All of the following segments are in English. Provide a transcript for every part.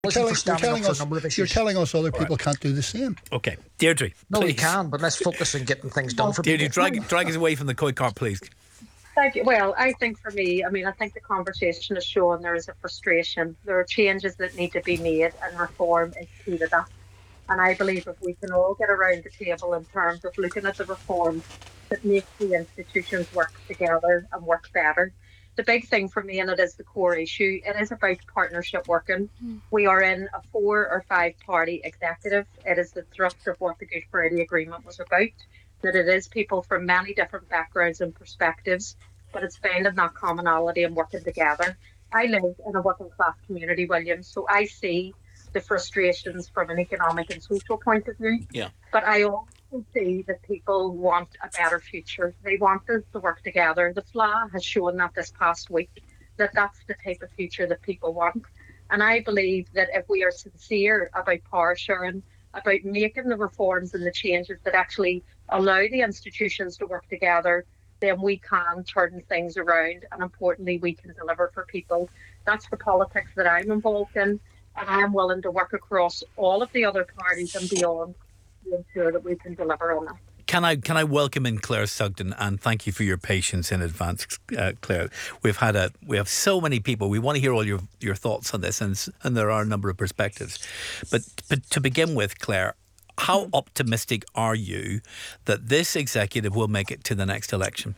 You're telling us other people can't do the same. Okay, Deirdre. No, please. we can, but let's focus on getting things done for Deirdre, people. drag us away from the koi cart, please. Thank you. Well, I think for me, I think the conversation is showing there is a frustration. There are changes that need to be made, and reform is key to that. And I believe if we can all get around the table in terms of looking at the reforms that make the institutions work together and work better. The big thing for me, and it is the core issue, it is about partnership working. We are in a 4 or 5 party executive. It is the thrust of what the Good Friday Agreement was about, that it is people from many different backgrounds and perspectives, but it's finding that commonality and working together. I live in a working class community, William, so I see the frustrations from an economic and social point of view. Yeah. But I also see that people want a better future. They want us to work together. The FLA has shown that this past week, that that's the type of future that people want. And I believe that if we are sincere about power sharing, about making the reforms and the changes that actually allow the institutions to work together, then we can turn things around, and importantly, we can deliver for people. That's the politics that I'm involved in, and I'm willing to work across all of the other parties and beyond to ensure that we can deliver on that. Can I welcome in Claire Sugden, and thank you for your patience in advance, Claire. We have so many people. We want to hear all your thoughts on this, and there are a number of perspectives. But to begin with, Claire, how optimistic are you that this executive will make it to the next election?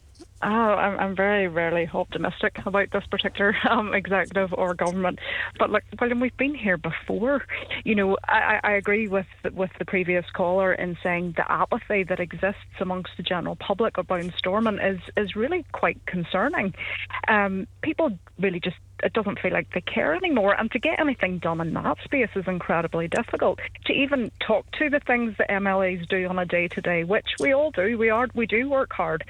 I'm very rarely optimistic about this particular executive or government. But look, William, we've been here before. I agree with the previous caller in saying the apathy that exists amongst the general public about Stormont is really quite concerning. People really just, it doesn't feel like they care anymore, and to get anything done in that space is incredibly difficult. To even talk to the things that MLAs do on a day-to-day, which we all do, we do work hard.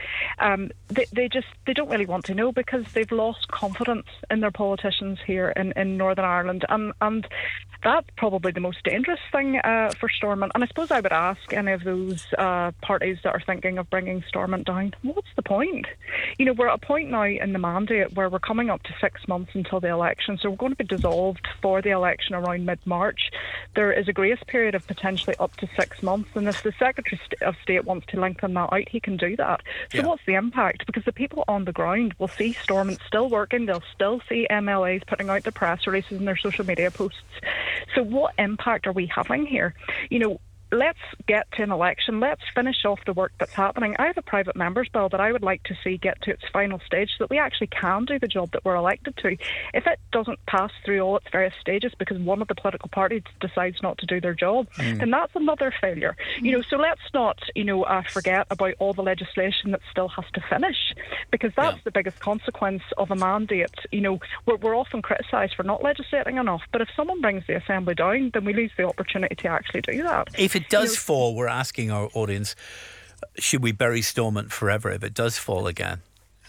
They don't really want to know, because they've lost confidence in their politicians here in Northern Ireland, and that's probably the most dangerous thing for Stormont. And I suppose I would ask any of those parties that are thinking of bringing Stormont down, what's the point? We're at a point now in the mandate where we're coming up to 6 months until the election, so we're going to be dissolved for the election around mid-March. There is a grace period of potentially up to 6 months, and if the Secretary of State wants to lengthen that out, he can do that. So what's the impact? Because the people on the ground will see Stormont still working, they'll still see MLAs putting out their press releases and their social media posts. So what impact are we having here? Let's get to an election. Let's finish off the work that's happening. I have a private member's bill that I would like to see get to its final stage so that we actually can do the job that we're elected to. If it doesn't pass through all its various stages because one of the political parties decides not to do their job, then that's another failure. So let's not, forget about all the legislation that still has to finish, because that's the biggest consequence of a mandate. We're often criticised for not legislating enough, but if someone brings the Assembly down, then we lose the opportunity to actually do that. If it does fall, we're asking our audience, should we bury Stormont forever if it does fall again?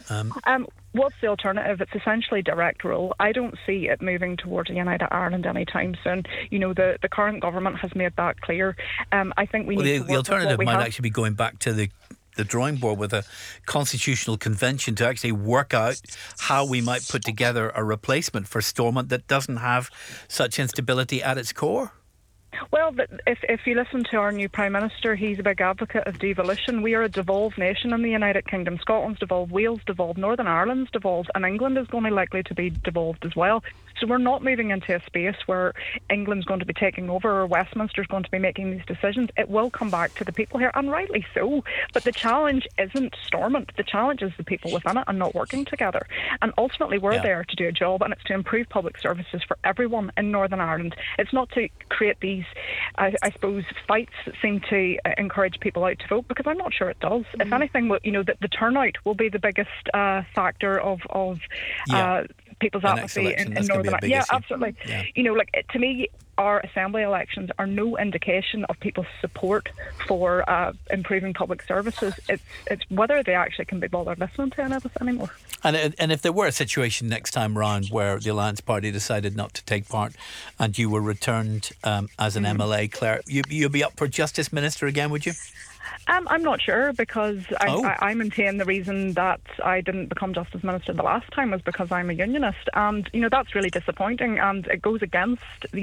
What's the alternative? It's essentially direct rule. I don't see it moving towards a United Ireland anytime soon. The current government has made that clear. I think we need to the alternative might actually be going back to the drawing board with a constitutional convention to actually work out how we might put together a replacement for Stormont that doesn't have such instability at its core. Well, if you listen to our new Prime Minister, he's a big advocate of devolution. We are a devolved nation in the United Kingdom. Scotland's devolved, Wales devolved, Northern Ireland's devolved, and England is going to likely to be devolved as well. So we're not moving into a space where England's going to be taking over or Westminster's going to be making these decisions. It will come back to the people here, and rightly so. But the challenge isn't Stormont. The challenge is the people within it and not working together. And ultimately, we're there to do a job, and it's to improve public services for everyone in Northern Ireland. It's not to create these, I suppose, fights that seem to encourage people out to vote, because I'm not sure it does. If anything, the turnout will be the biggest factor of people's apathy in Northern Ireland. Yeah, absolutely. Yeah. To me, our Assembly elections are no indication of people's support for improving public services. It's whether they actually can be bothered listening to any of us anymore. And if there were a situation next time round where the Alliance Party decided not to take part and you were returned as an MLA, Claire, you'd be up for Justice Minister again, would you? I'm not sure, because I maintain the reason that I didn't become Justice Minister the last time was because I'm a unionist, and that's really disappointing, and it goes against